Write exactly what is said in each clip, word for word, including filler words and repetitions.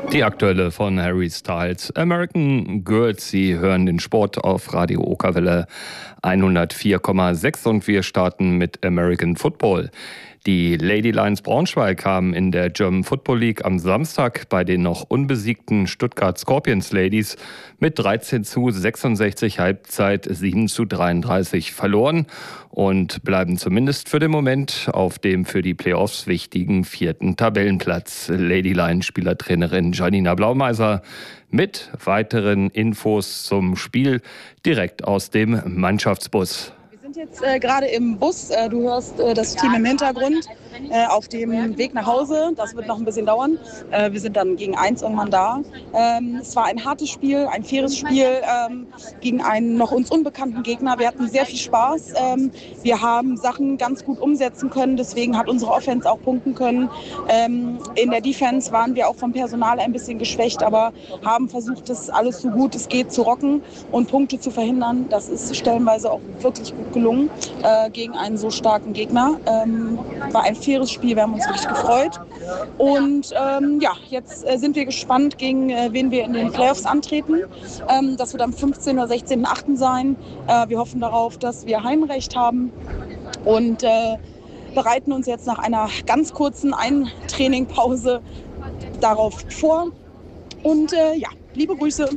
Die aktuelle von Harry Styles, American Girls. Sie hören den Sport auf Radio Okerwelle hundertvier Komma sechs und wir starten mit American Football. Die Lady Lions Braunschweig haben in der German Football League am Samstag bei den noch unbesiegten Stuttgart Scorpions Ladies mit dreizehn zu sechsundsechzig Halbzeit sieben zu dreiunddreißig verloren und bleiben zumindest für den Moment auf dem für die Playoffs wichtigen vierten Tabellenplatz. Lady Lions Spielertrainerin Janina Blaumeiser mit weiteren Infos zum Spiel direkt aus dem Mannschaftsbus. Wir sind jetzt äh, gerade im Bus. Äh, du hörst äh, das Team im Hintergrund äh, auf dem Weg nach Hause. Das wird noch ein bisschen dauern. Äh, wir sind dann gegen eins irgendwann da. Ähm, es war ein hartes Spiel, ein faires Spiel ähm, gegen einen noch uns unbekannten Gegner. Wir hatten sehr viel Spaß. Ähm, wir haben Sachen ganz gut umsetzen können. Deswegen hat unsere Offense auch punkten können. Ähm, in der Defense waren wir auch vom Personal ein bisschen geschwächt, aber haben versucht, das alles so gut es geht zu rocken und Punkte zu verhindern. Das ist stellenweise auch wirklich gut gelungen äh, gegen einen so starken Gegner. Ähm, war ein faires Spiel, wir haben uns richtig gefreut. Und ähm, ja, jetzt äh, sind wir gespannt, gegen äh, wen wir in den Playoffs antreten. Ähm, das wird am fünfzehnten oder sechzehnten achten sein. Äh, wir hoffen darauf, dass wir Heimrecht haben und äh, bereiten uns jetzt nach einer ganz kurzen Eintrainingpause darauf vor. Und äh, ja, liebe Grüße.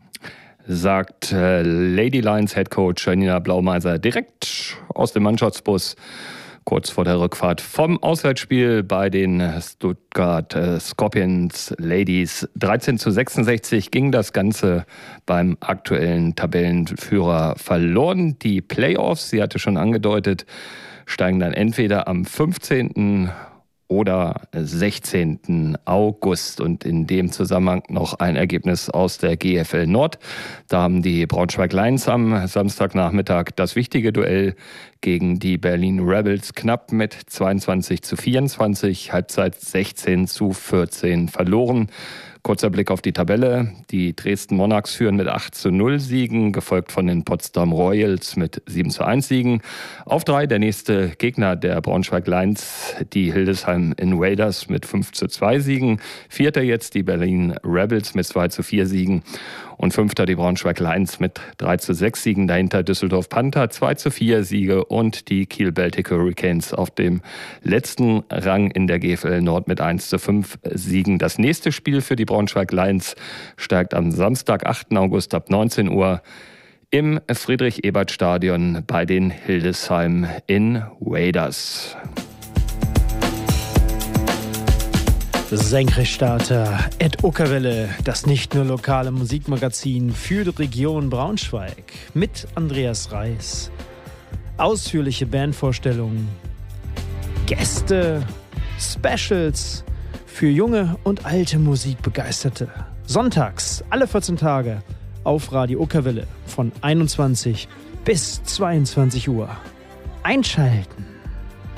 Sagt äh, Lady Lions Head Coach Janina Blaumeiser direkt aus dem Mannschaftsbus kurz vor der Rückfahrt vom Auswärtsspiel bei den Stuttgart äh, Scorpions Ladies. dreizehn zu sechsundsechzig ging das Ganze beim aktuellen Tabellenführer verloren. Die Playoffs, sie hatte schon angedeutet, steigen dann entweder am fünfzehnten oder sechzehnten August. Und in dem Zusammenhang noch ein Ergebnis aus der G F L Nord. Da haben die Braunschweig Lions am Samstagnachmittag das wichtige Duell gegen die Berlin Rebels knapp mit zweiundzwanzig zu vierundzwanzig, Halbzeit sechzehn zu vierzehn verloren. Kurzer Blick auf die Tabelle. Die Dresden Monarchs führen mit acht zu null Siegen, gefolgt von den Potsdam Royals mit sieben zu eins Siegen. Auf drei der nächste Gegner der Braunschweig Lions, die Hildesheim Invaders mit fünf zu zwei Siegen. Vierter jetzt die Berlin Rebels mit zwei zu vier Siegen. Und fünfter die Braunschweig Lions mit drei zu sechs Siegen. Dahinter Düsseldorf Panther zwei zu vier Siege und die Kiel Baltic Hurricanes auf dem letzten Rang in der G F L Nord mit eins zu fünf Siegen. Das nächste Spiel für die Braunschweig Lions steigt am Samstag, achten August ab neunzehn Uhr im Friedrich-Ebert-Stadion bei den Hildesheim Invaders. Senkrechtstarter at Okerwelle, das nicht nur lokale Musikmagazin für die Region Braunschweig mit Andreas Reis. Ausführliche Bandvorstellungen, Gäste, Specials für junge und alte Musikbegeisterte. Sonntags, alle vierzehn Tage auf Radio Okerwelle von einundzwanzig bis zweiundzwanzig Uhr. Einschalten!